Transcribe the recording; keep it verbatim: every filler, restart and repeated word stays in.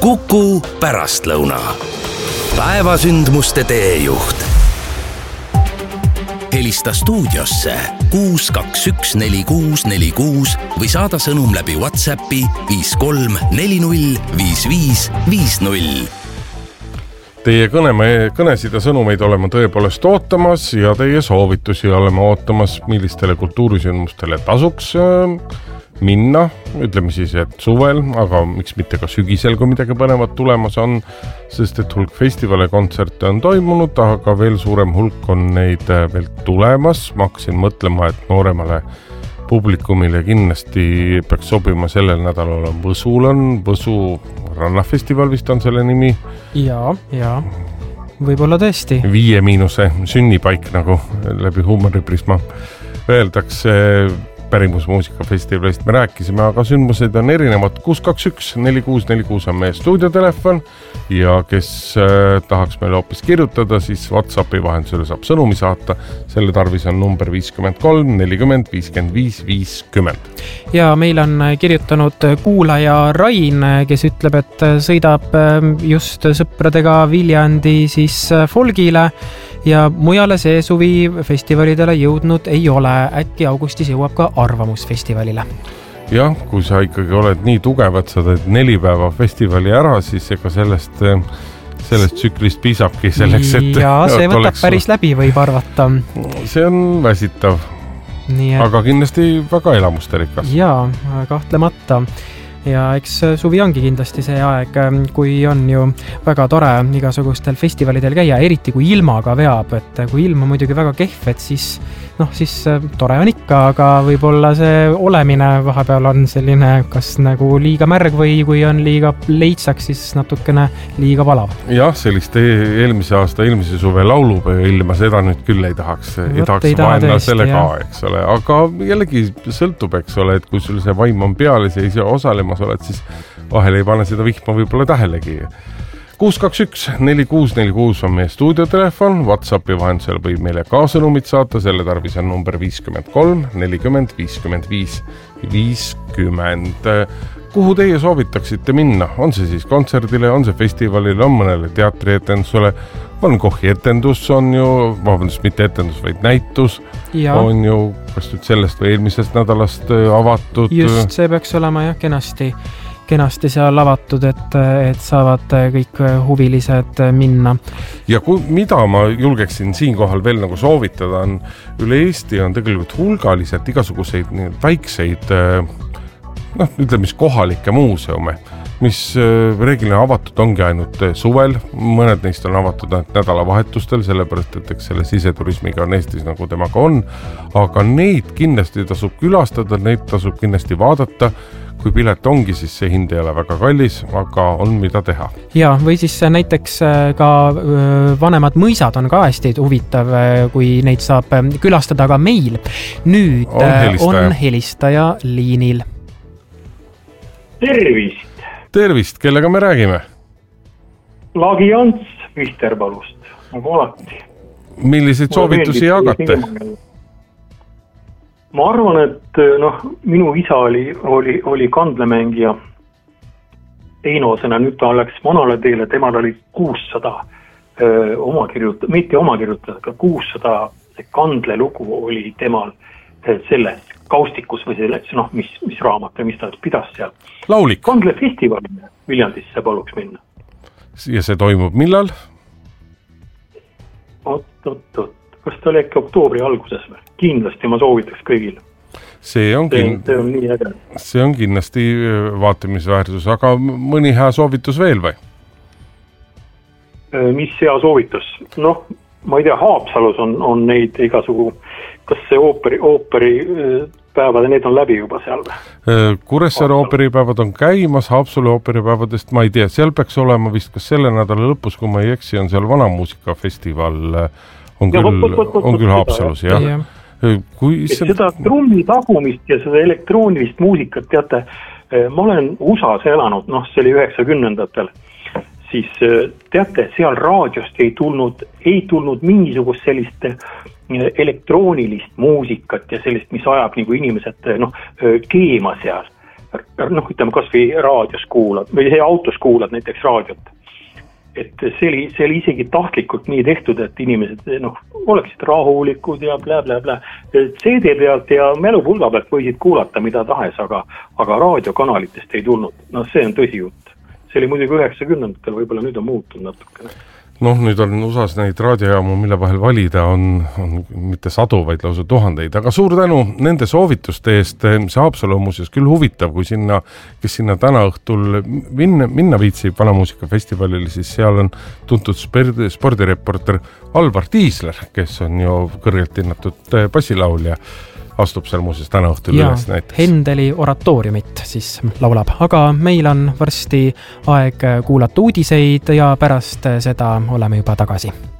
Kuku pärastlõuna. Päevasündmuste teejuht. Helista stuudiosse kuus kaks üks neli kuus neli kuus või saada sõnum läbi WhatsAppi viis kolm neli null viis viis viis null. Teie kõne, kõnesid ja sõnumeid oleme tõepoolest ootamas ja teie soovitusi oleme ootamas, millistele kultuurisündmustele tasuks minna, ütleme siis, et suvel, aga miks mitte ka sügisel, kui midagi põnevat tulemas on, sest et hulk festivale kontserte on toimunud, aga veel suurem hulk on neid veel tulemas. Ma hakkasin mõtlema, et nooremale publikumile kindlasti peaks sobima sellel nädalal on Võsul on, Võsu rannafestival vist on selle nimi. Jaa, jaa, võib-olla tõesti. Viie miinuse sünnipaik nagu läbi huumoriprisma öeldakse pärimusmuusikafestivalist me rääkisime, aga sündmused on erinevad. kuus kaks üks neli kuus neli kuus on meie stuudiotelefon ja kes äh, tahaks meile hoopis kirjutada, siis WhatsAppi vahendusele saab sõnumi saata. Selle tarvis on number viiskümmend kolm nelikümmend viiskümmend viis viiskümmend. Ja meil on kirjutanud kuulaja Rain, kes ütleb, et sõidab just sõpradega Viljandi siis Folgile ja mujale see suvi festivalidele jõudnud ei ole. Äkki augustis jõuab ka Arvamusfestivalile. Jah, kui sa ikkagi oled nii tugev, et sa teed neli päeva festivali ära, siis ega sellest, sellest tsüklist piisabki selleks, et... Ja see võtab oleks... päris läbi, võib arvata. See on väsitav, et... aga kindlasti väga elamustarikas. Jaa, kahtlemata. Ja eks suvi ongi kindlasti see aeg, kui on ju väga tore igasugustel festivalidel käia, eriti kui ilmaga veab, et kui ilm on muidugi väga kehv, et siis, noh, siis tore on ikka, aga võib-olla see olemine vahepeal on selline, kas nagu liiga märg või kui on liiga leitsaks, siis natukene liiga valav. Jah, sellist eelmise aasta, eelmise suve laulupäeva ilma, seda nüüd küll ei tahaks, ei Võt, tahaks ei taha vaenla tõesti, selle jah. ka, eks ole, aga jällegi sõltub, eks ole, et kui sul see vaim on peal ja see osalema oled, siis vahel ei pane seda vihma võib-olla tähelegi. kuus kaks üks neli kuus neli kuus on meie stuudiotelefon, WhatsAppi vahendusel võib meile ka sõnumit saata, selle tarvis on number viiskümmend kolm nelikümmend viiskümmend viis viiskümmend. Kuhu teie soovitaksite minna? On see siis kontserdile, on see festivalile, on mõnele teatrietendusele, on Kochi etendus, on ju, vabandust, mitte etendus, vaid näitus, ja. On ju, kas nüüd sellest või eelmisest nädalast avatud? Just, see peaks olema jah, kenasti, kenasti seal avatud, et, et saavad kõik huvilised minna. Ja kui, mida ma julgeksin siinkohal veel nagu soovitada, on üle Eesti on tegelikult hulgaliselt igasuguseid väikseid noh, ütleme mis kohalikke muuseume, mis reeglina avatud ongi ainult suvel, mõned neist on avatud nädalavahetustel, sellepärast, et eks selle siseturismiga on Eestis nagu temaga on, aga neid kindlasti tasub külastada, neid tasub kindlasti vaadata, kui pilet ongi, siis see hind ei ole väga kallis, aga on mida teha. Ja, või siis näiteks ka vanemad mõisad on ka hästi huvitav, kui neid saab külastada, aga meil nüüd on helistaja, on helistaja liinil. Tervist! Tervist, kellega me räägime? Lagi Ants Visterpalust, nagu alati. Milliseid soovitusi jagate? Ma arvan, et noh, minu isa oli, oli, oli kandlemängija Einosena, nüüd ta läks vanale teele, temal oli kuussada öö, oma kirjutada, mitte oma kirjutada, aga kuussada kandlelugu oli temal selles kaustikus või selles, noh, mis, mis raamat või mis ta pidas seal. Laulik. Kandlefestivalile Viljandisse paluks minna. Ja see toimub millal? Oot, oot, oot. Kas ta oli äkki oktoobri alguses või? Kindlasti ma soovitaks kõigile. See on, kin... see, see on nii äge. See on kindlasti vaatamisväärsus, aga mõni hea soovitus veel või? Mis hea soovitus? Noh, ma ei tea, Haapsalus on, on neid igasugu, kas see ooperi, ooperi päevad, need on läbi juba seal või? Kuressaare ooperipäevad on käimas, Haapsalu ooperipäevadest ma ei tea, seal peaks olema vist kas selle nädala lõpus, kui ma ei eksi, on seal vanamuusikafestival, on küll, ja, võt, võt, võt, on küll Haapsalus, jah. Ja. Kui see... Seda trummi tagumist ja seda elektroonilist muusikat, teate, ma olen U S A-s elanud, noh, see oli üheksakümnendatel, siis teate, seal raadiost ei tulnud, ei tulnud mingisugust sellist elektroonilist muusikat ja sellist, mis ajab nagu inimesed, noh, keema seal. noh, ütleme kas või raadios kuulad või see autos kuulad näiteks raadiot. Et see oli, see oli isegi tahtlikult nii tehtud, et inimesed noh, oleksid rahulikud ja blä, blä, blä. C D pealt ja mälupulga pealt võisid kuulata mida tahes, aga, aga raadiokanalitest ei tulnud. No see on tõsi jutt. See oli muidugi üheksakümnendatel, võib-olla nüüd on muutunud natuke. Noh, nüüd on U S A-s neid raadiojaamu, mille vahel valida on, on mitte sadu, vaid lausa tuhandeid. Aga suur tänu nende soovituste eest. See Haapsalu muuseas küll huvitav, kui sinna, kes sinna täna õhtul minna, minna viitsib Vanamuusikafestivalil, siis seal on tuntud spordireporter Alvar Tiisler, kes on ju kõrgelt hinnatud bassilaulja. Astub seal muuseas täna õhtul ja, üles näiteks. Hendeli oratooriumit siis laulab, aga meil on varsti aeg kuulata uudiseid ja pärast seda oleme juba tagasi.